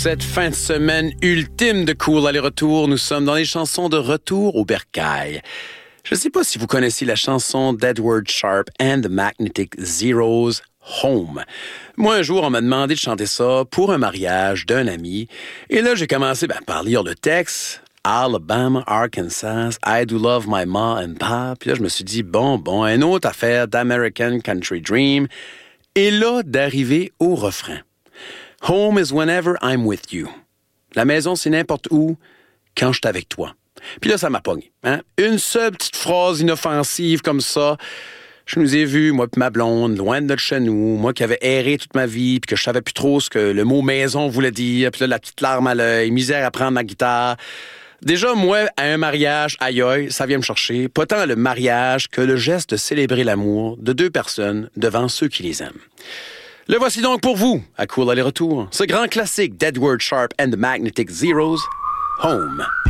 Cette fin de semaine ultime de Cool Aller-Retour, nous sommes dans les chansons de Retour au Bercail. Je ne sais pas si vous connaissez la chanson d'Edward Sharpe and the Magnetic Zeros, Home. Moi, un jour, on m'a demandé de chanter ça pour un mariage d'un ami. Et là, j'ai commencé par lire le texte. Alabama, Arkansas, I do love my ma and pa. Puis là, je me suis dit, bon, une autre affaire d'American Country Dream. Et là, d'arriver au refrain. Home is whenever I'm with you. La maison, c'est n'importe où quand je suis avec toi. Puis là, ça m'a pogné. Hein? Une seule petite phrase inoffensive comme ça. Je nous ai vus, moi et ma blonde, loin de notre chez nous, moi qui avais erré toute ma vie, puis que je savais plus trop ce que le mot maison voulait dire, puis là, la petite larme à l'œil, misère à prendre ma guitare. Déjà, moi, à un mariage, aïe, ça vient me chercher. Pas tant le mariage que le geste de célébrer l'amour de deux personnes devant ceux qui les aiment. Le voici donc pour vous, à Cool Aller-Retour, ce grand classique d'Edward Sharpe and the Magnetic Zeros, Home.